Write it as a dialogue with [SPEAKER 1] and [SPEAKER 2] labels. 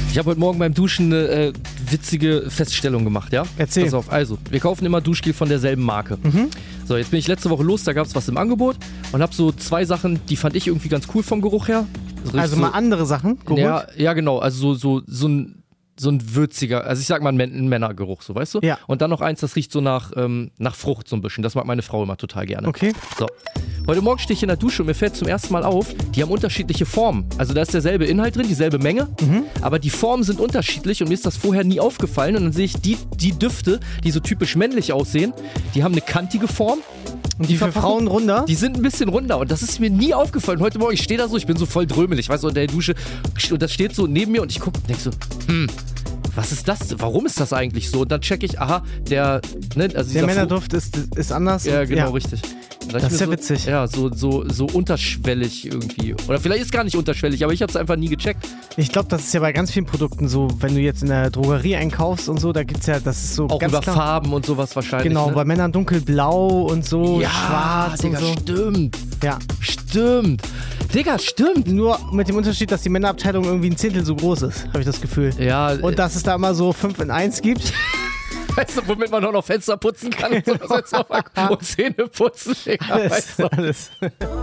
[SPEAKER 1] Ich habe heute Morgen beim Duschen eine witzige Feststellung gemacht, ja?
[SPEAKER 2] Erzähl.
[SPEAKER 1] Pass auf, also, wir kaufen immer Duschgel von derselben Marke. So, jetzt bin ich letzte Woche los, da gab es was im Angebot und habe so 2 Sachen, die fand ich irgendwie ganz cool vom Geruch her.
[SPEAKER 2] Also mal andere Sachen geholt?
[SPEAKER 1] Ja, genau, also so ein würziger, also ich sag mal ein Männergeruch, so, weißt du?
[SPEAKER 2] Ja.
[SPEAKER 1] Und dann noch eins, das riecht so nach Frucht so ein bisschen. Das mag meine Frau immer total gerne.
[SPEAKER 2] Okay.
[SPEAKER 1] So. Heute Morgen stehe ich in der Dusche und mir fällt zum ersten Mal auf, die haben unterschiedliche Formen. Also da ist derselbe Inhalt drin, dieselbe Menge, aber die Formen sind unterschiedlich und mir ist das vorher nie aufgefallen. Und dann sehe ich die Düfte, die so typisch männlich aussehen, die haben eine kantige Form.
[SPEAKER 2] Und die für Frauen runder?
[SPEAKER 1] Die sind ein bisschen runder und das ist mir nie aufgefallen. Heute Morgen, ich stehe da so, ich bin so voll drömelig, weißt du, unter der Dusche und das steht so neben mir und ich gucke und denke so, was ist das? Warum ist das eigentlich so? Und dann checke ich, aha, der
[SPEAKER 2] Männerduft ist anders.
[SPEAKER 1] Ja, genau, richtig.
[SPEAKER 2] Das ist ja witzig.
[SPEAKER 1] Ja, so unterschwellig irgendwie. Oder vielleicht ist es gar nicht unterschwellig, aber ich habe es einfach nie gecheckt.
[SPEAKER 2] Ich glaube, das ist ja bei ganz vielen Produkten so, wenn du jetzt in der Drogerie einkaufst und so, da gibt es ja, das ist so
[SPEAKER 1] auch
[SPEAKER 2] ganz
[SPEAKER 1] über
[SPEAKER 2] klar.
[SPEAKER 1] Farben und sowas wahrscheinlich.
[SPEAKER 2] Genau,
[SPEAKER 1] ne?
[SPEAKER 2] bei Männern dunkelblau und so,
[SPEAKER 1] ja,
[SPEAKER 2] schwarz
[SPEAKER 1] Digga,
[SPEAKER 2] und so.
[SPEAKER 1] Stimmt.
[SPEAKER 2] Ja.
[SPEAKER 1] Stimmt. Digga, stimmt.
[SPEAKER 2] Nur mit dem Unterschied, dass die Männerabteilung irgendwie ein Zehntel so groß ist, habe ich das Gefühl.
[SPEAKER 1] Ja.
[SPEAKER 2] Und dass es da immer so 5 in 1 gibt.
[SPEAKER 1] Weißt du, womit man auch noch Fenster putzen kann und, so, und Zähne putzen. Digga, weißt du?
[SPEAKER 2] Alles.